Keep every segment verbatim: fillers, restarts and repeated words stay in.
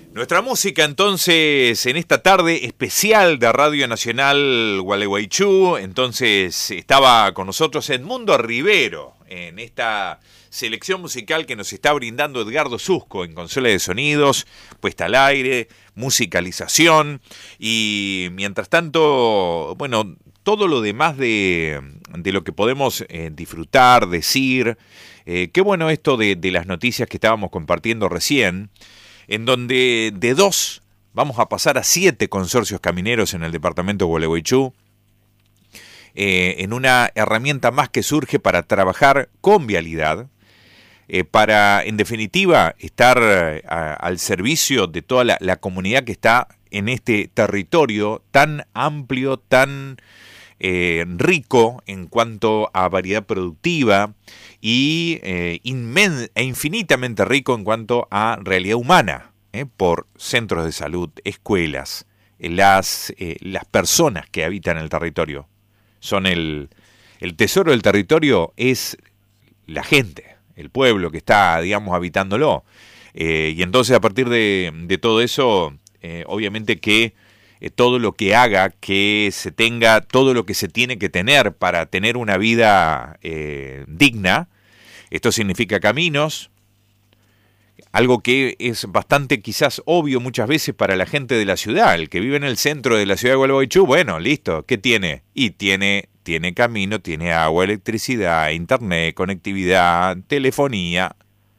Nuestra música entonces en esta tarde especial de Radio Nacional Gualeguaychú, entonces estaba con nosotros Edmundo Rivero en esta selección musical que nos está brindando Edgardo Susco en consola de sonidos, puesta al aire, musicalización y mientras tanto, bueno, todo lo demás de, de lo que podemos eh, disfrutar, decir, eh, qué bueno esto de, de las noticias que estábamos compartiendo recién, en donde de dos vamos a pasar a siete consorcios camineros en el departamento de Gualeguaychú, eh, en una herramienta más que surge para trabajar con vialidad, eh, para, en definitiva, estar a, al servicio de toda la, la comunidad que está en este territorio tan amplio, tan eh, rico en cuanto a variedad productiva, y eh, inmen- e infinitamente rico en cuanto a realidad humana, eh, por centros de salud, escuelas, eh, las, eh, las personas que habitan el territorio. Son el, el tesoro del territorio es la gente, el pueblo que está, digamos, habitándolo. Eh, y entonces a partir de, de todo eso, eh, obviamente que eh, todo lo que haga que se tenga, todo lo que se tiene que tener para tener una vida eh, digna. Esto significa caminos, algo que es bastante quizás obvio muchas veces para la gente de la ciudad. El que vive en el centro de la ciudad de Gualeguaychú, bueno, listo, ¿qué tiene? Y tiene, tiene camino, tiene agua, electricidad, internet, conectividad, telefonía.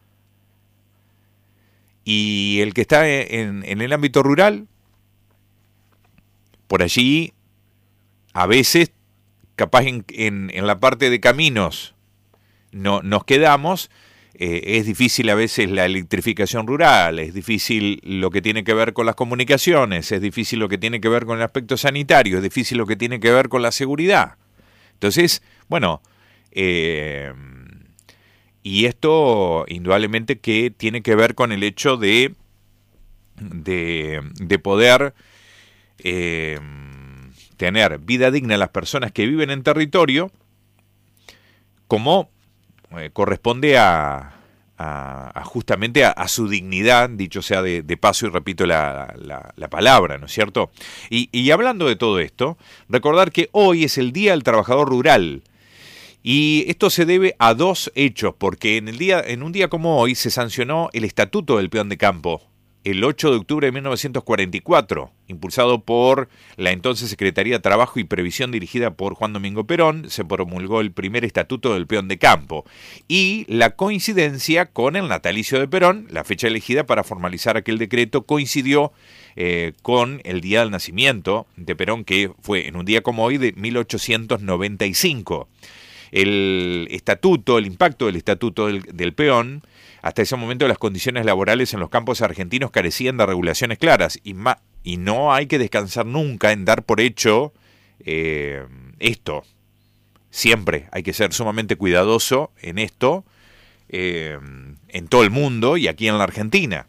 Y el que está en, en el ámbito rural, por allí, a veces, capaz en, en, en la parte de caminos, no, nos quedamos, eh, es difícil a veces la electrificación rural, es difícil lo que tiene que ver con las comunicaciones, es difícil lo que tiene que ver con el aspecto sanitario, es difícil lo que tiene que ver con la seguridad. Entonces, bueno, eh, y esto indudablemente que tiene que ver con el hecho de, de, de poder eh, tener vida digna a las personas que viven en territorio, como Eh, corresponde a, a, a justamente a, a su dignidad, dicho sea de, de paso, y repito la, la, la palabra, ¿no es cierto? Y, y hablando de todo esto, recordar que hoy es el Día del Trabajador Rural, y esto se debe a dos hechos, porque en, el día, en un día como hoy se sancionó el Estatuto del Peón de Campo, el ocho de octubre de mil novecientos cuarenta y cuatro, impulsado por la entonces Secretaría de Trabajo y Previsión dirigida por Juan Domingo Perón, se promulgó el primer Estatuto del Peón de Campo. Y la coincidencia con el natalicio de Perón, la fecha elegida para formalizar aquel decreto, coincidió eh, con el día del nacimiento de Perón, que fue en un día como hoy de mil ochocientos noventa y cinco. El estatuto, el impacto del Estatuto del, del Peón, hasta ese momento las condiciones laborales en los campos argentinos carecían de regulaciones claras y, ma- y no hay que descansar nunca en dar por hecho eh, esto. Siempre hay que ser sumamente cuidadoso en esto, eh, en todo el mundo y aquí en la Argentina.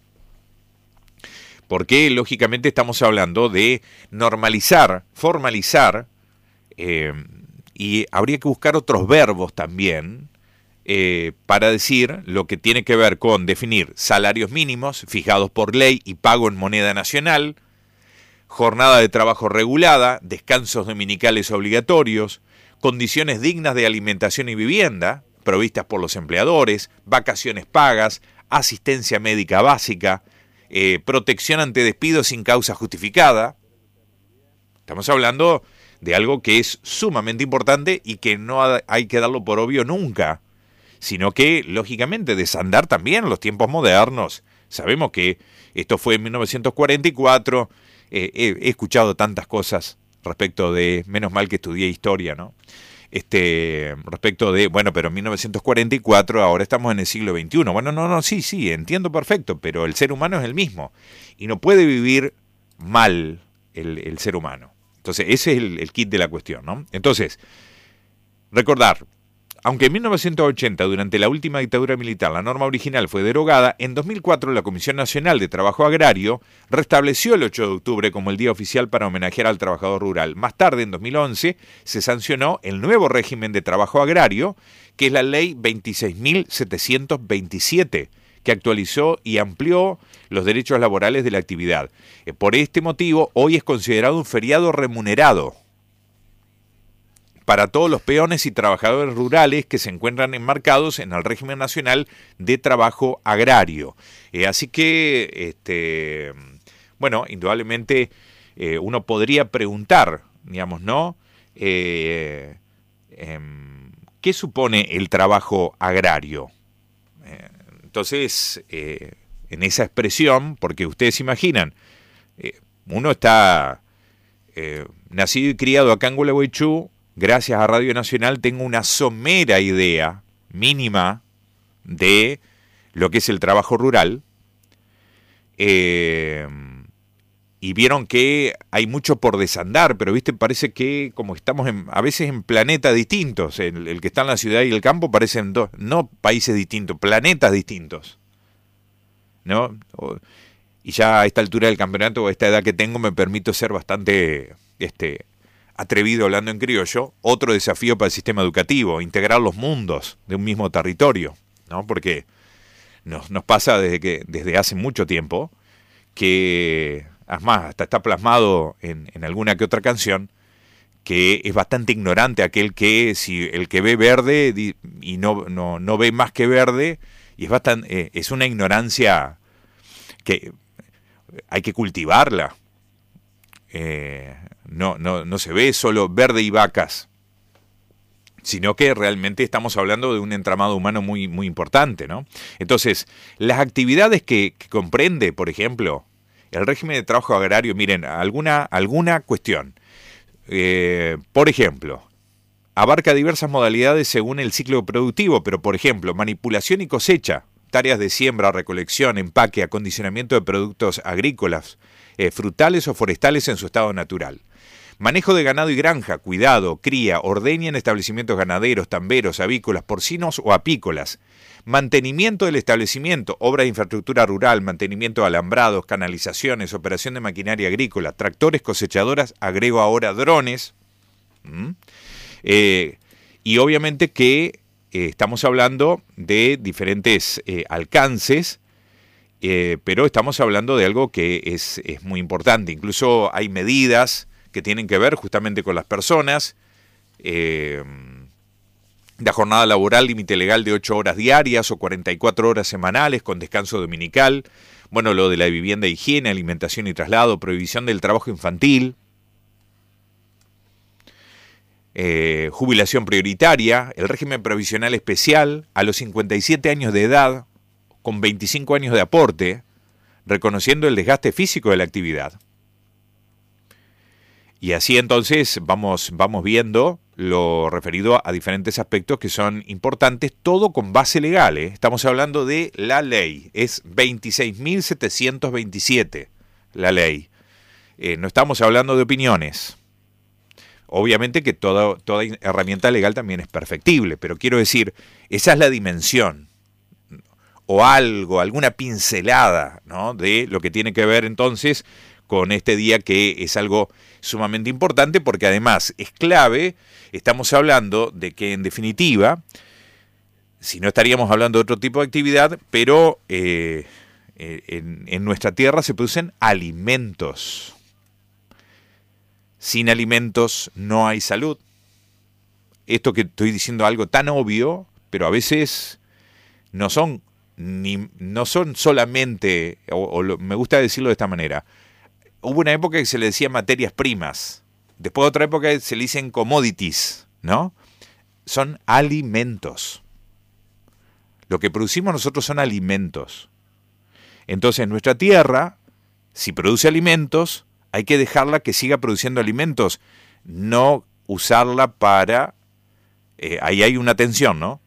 Porque lógicamente estamos hablando de normalizar, formalizar, eh, y habría que buscar otros verbos también, Eh, para decir lo que tiene que ver con definir salarios mínimos fijados por ley y pago en moneda nacional, jornada de trabajo regulada, descansos dominicales obligatorios, condiciones dignas de alimentación y vivienda provistas por los empleadores, vacaciones pagas, asistencia médica básica, eh, protección ante despido sin causa justificada. Estamos hablando de algo que es sumamente importante y que no hay que darlo por obvio nunca, sino que, lógicamente, desandar también los tiempos modernos. Sabemos que esto fue en mil novecientos cuarenta y cuatro, eh, he, he escuchado tantas cosas respecto de, menos mal que estudié historia, ¿no? Este, respecto de, bueno, pero en mil novecientos cuarenta y cuatro, ahora estamos en el siglo veintiuno. Bueno, no, no, sí, sí, entiendo perfecto, pero el ser humano es el mismo, y no puede vivir mal el, el ser humano. Entonces, ese es el, el kit de la cuestión, ¿no? Entonces, recordar, aunque en mil novecientos ochenta, durante la última dictadura militar, la norma original fue derogada, en dos mil cuatro la Comisión Nacional de Trabajo Agrario restableció el ocho de octubre como el día oficial para homenajear al trabajador rural. Más tarde, en dos mil once, se sancionó el nuevo régimen de trabajo agrario, que es la Ley veintiséis mil setecientos veintisiete, que actualizó y amplió los derechos laborales de la actividad. Eh, por este motivo, hoy es considerado un feriado remunerado para todos los peones y trabajadores rurales que se encuentran enmarcados en el régimen nacional de trabajo agrario. Eh, así que, este, bueno, indudablemente eh, uno podría preguntar, digamos, ¿no? Eh, eh, ¿Qué supone el trabajo agrario? Eh, entonces, eh, en esa expresión, porque ustedes se imaginan, eh, uno está eh, nacido y criado acá en Gualeguaychú. Gracias a Radio Nacional tengo una somera idea mínima de lo que es el trabajo rural. Eh, y vieron que hay mucho por desandar, pero viste, parece que como estamos en, a veces en planetas distintos, el, el que está en la ciudad y el campo parecen dos, no países distintos, planetas distintos, ¿no? O, y ya a esta altura del campeonato, a esta edad que tengo, me permito ser bastante este, atrevido hablando en criollo. Otro desafío para el sistema educativo, integrar los mundos de un mismo territorio, ¿no? Porque nos, nos pasa desde, que, desde hace mucho tiempo que, además, hasta está plasmado en, en alguna que otra canción, que es bastante ignorante aquel que, si el que ve verde y no, no, no ve más que verde, y es, bastante, eh, es una ignorancia que hay que cultivarla. Eh, no, no, no se ve solo verde y vacas, sino que realmente estamos hablando de un entramado humano muy, muy importante, ¿no? Entonces, las actividades que, que comprende, por ejemplo, el régimen de trabajo agrario, miren, alguna, alguna cuestión. Eh, por ejemplo, abarca diversas modalidades según el ciclo productivo, pero por ejemplo, manipulación y cosecha, tareas de siembra, recolección, empaque, acondicionamiento de productos agrícolas, eh, frutales o forestales en su estado natural. Manejo de ganado y granja, cuidado, cría, ordeña en establecimientos ganaderos, tamberos, avícolas, porcinos o apícolas. Mantenimiento del establecimiento, obras de infraestructura rural, mantenimiento de alambrados, canalizaciones, operación de maquinaria agrícola, tractores, cosechadoras, agrego ahora drones. ¿Mm? Eh, y obviamente que eh, estamos hablando de diferentes eh, alcances, eh, pero estamos hablando de algo que es, es muy importante. Incluso hay medidas que tienen que ver justamente con las personas. Eh, la jornada laboral, límite legal de ocho horas diarias o cuarenta y cuatro horas semanales con descanso dominical. Bueno, lo de la vivienda, higiene, alimentación y traslado, prohibición del trabajo infantil. Eh, jubilación prioritaria, el régimen provisional especial a los cincuenta y siete años de edad con veinticinco años de aporte, reconociendo el desgaste físico de la actividad. Y así entonces vamos, vamos viendo lo referido a diferentes aspectos que son importantes, todo con base legal, ¿eh? Estamos hablando de la ley, es veintiséis mil setecientos veintisiete la ley. Eh, no estamos hablando de opiniones. Obviamente que toda, toda herramienta legal también es perfectible, pero quiero decir, esa es la dimensión, o algo, alguna pincelada, ¿no?, de lo que tiene que ver entonces con este día, que es algo sumamente importante porque además es clave. Estamos hablando de que en definitiva, si no estaríamos hablando de otro tipo de actividad, pero eh, en, en nuestra tierra se producen alimentos. Sin alimentos no hay salud. Esto que estoy diciendo algo tan obvio, pero a veces no son ni no son solamente, o, o lo, me gusta decirlo de esta manera. Hubo una época que se le decía materias primas. Después otra época se le dicen commodities, ¿no? Son alimentos. Lo que producimos nosotros son alimentos. Entonces, nuestra tierra, si produce alimentos, hay que dejarla que siga produciendo alimentos, no usarla para... Eh, ahí hay una tensión, ¿no?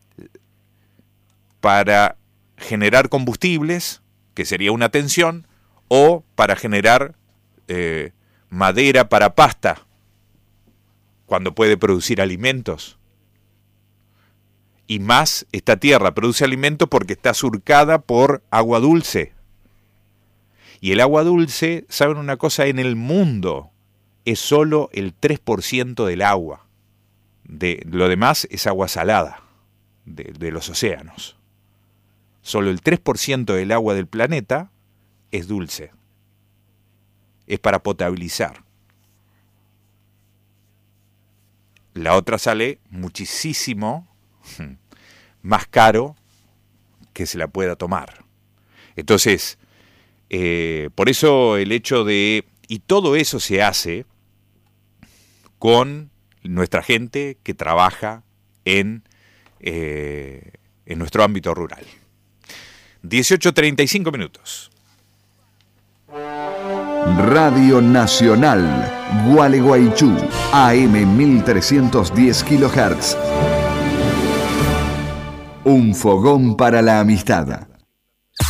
Para generar combustibles, que sería una tensión, o para generar eh, madera para pasta, cuando puede producir alimentos. Y más, esta tierra produce alimentos porque está surcada por agua dulce. Y el agua dulce, ¿saben una cosa? En el mundo es solo el tres por ciento del agua. De, lo demás es agua salada de, de los océanos. solo el tres por ciento del agua del planeta es dulce. Es para potabilizar. La otra sale muchísimo más caro que se la pueda tomar. Entonces, eh, por eso el hecho de... Y todo eso se hace con nuestra gente que trabaja en, eh, en nuestro ámbito rural. dieciocho treinta y cinco minutos. Radio Nacional, Gualeguaychú, A M mil trescientos diez kilohertz. Un fogón para la amistad.